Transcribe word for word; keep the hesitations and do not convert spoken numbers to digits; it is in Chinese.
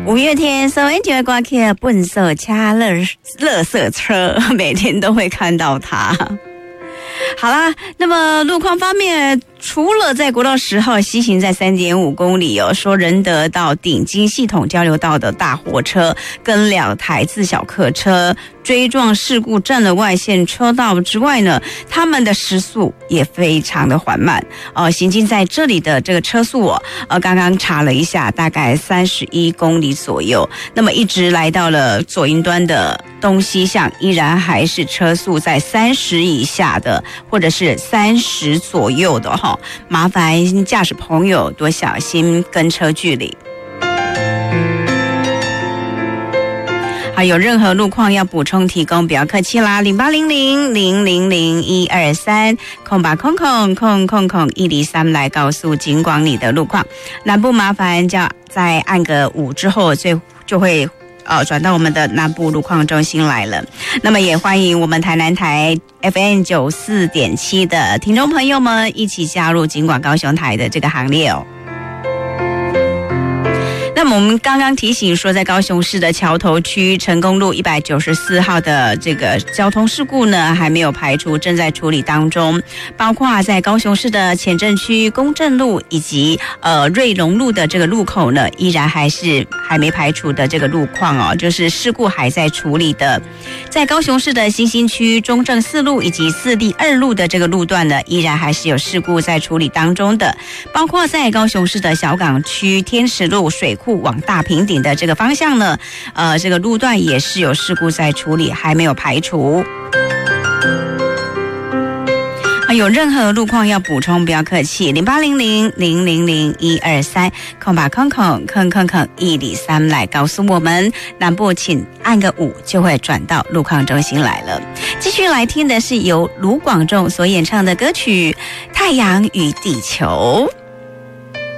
五月天收音机会挂起笨色掐乐乐色车，每天都会看到它。好啦，那么路况方面，除了在国道十号西行在 三点五公里哦，说仁德到顶金系统交流道的大货车跟两台自小客车追撞事故占了外线车道之外呢，他们的时速也非常的缓慢呃，行经在这里的这个车速哦，呃，刚刚查了一下，大概三十一公里左右。那么一直来到了左营端的东西向，依然还是车速在三十以下的，或者是三十左右的哈、哦，麻烦驾驶朋友多小心跟车距离。好，有任何路况要补充提供，不要客气啦，零八零零零零零一二三空八空空空空空一零三来告诉警广你的路况。南部麻烦就再按个五之后，最就会呃转到我们的南部路况中心来了。那么也欢迎我们台南台 F M 九四点七的听众朋友们一起加入警广高雄台的这个行列哦。那么我们刚刚提醒说，在高雄市的桥头区成功路一百九十四号的这个交通事故呢，还没有排除，正在处理当中。包括在高雄市的前镇区公正路以及呃瑞隆路的这个路口呢，依然还是还没排除的这个路况哦，就是事故还在处理的。在高雄市的新兴区中正四路以及四地二路的这个路段呢，依然还是有事故在处理当中的。包括在高雄市的小港区天池路水库往大坪顶的这个方向呢，呃，这个路段也是有事故在处理，还没有排除。有任何路况要补充，不要客气，零八零零零零零一二三空八空空空空空一里三来告诉我们。南部请按个五就会转到路况中心来了。继续来听的是由卢广仲所演唱的歌曲《太阳与地球》。